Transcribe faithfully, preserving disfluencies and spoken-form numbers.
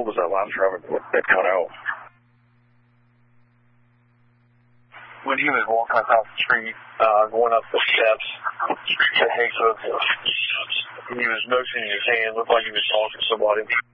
old was that last driver that cut out? When he was walking across the street, uh, going up the steps to Haycook, he was motioning his hand, looked like he was talking to somebody.